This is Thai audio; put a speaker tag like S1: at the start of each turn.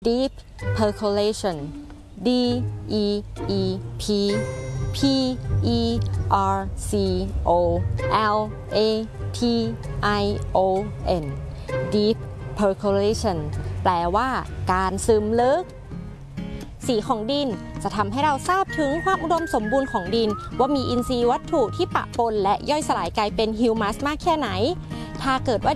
S1: Deep percolation DEEP PERCOLATION Deep percolation แปลว่าการซึมลึกสีของดินจะทำให้เราทราบถึงความอุดมสมบูรณ์ของดินว่ามีอินทรีย์วัตถุที่ปะปนและย่อยสลายกลายเป็นฮิวมัสมากแค่ไหนถ้าเกิดว่า